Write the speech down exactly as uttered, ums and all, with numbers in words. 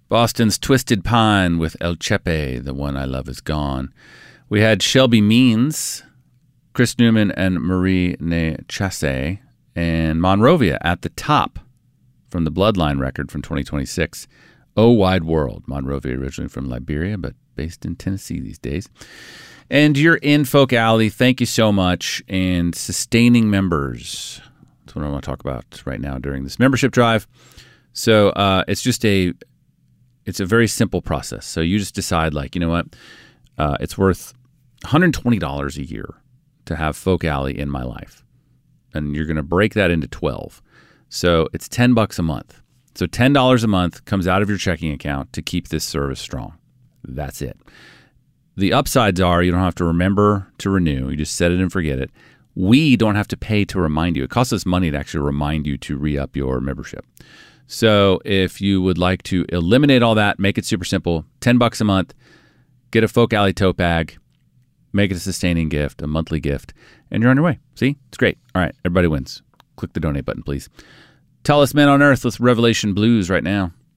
Boston's Twisted Pine with El Chepe, The One I Love Is Gone. We had Shelby Means, Chris Newman, and Marie Ne Chasse, and Monrovia at the top from the Bloodline record from twenty twenty-six. Oh Wide World. Monrovia originally from Liberia, but based in Tennessee these days. And you're in Folk Alley. Thank you so much. And sustaining members. That's what I want to talk about right now during this membership drive. So uh, it's just a, it's a very simple process. So you just decide, like, you know what, uh, it's worth one hundred twenty dollars a year to have Folk Alley in my life. And you're going to break that into twelve. So it's ten bucks a month. So ten dollars a month comes out of your checking account to keep this service strong. That's it. The upsides are you don't have to remember to renew. You just set it and forget it. We don't have to pay to remind you. It costs us money to actually remind you to re-up your membership. So if you would like to eliminate all that, make it super simple, ten bucks a month, get a Folk Alley tote bag, make it a sustaining gift, a monthly gift, and you're on your way. See? It's great. All right, everybody wins. Click the donate button, please. Tallest Man on Earth with Revelation Blues right now.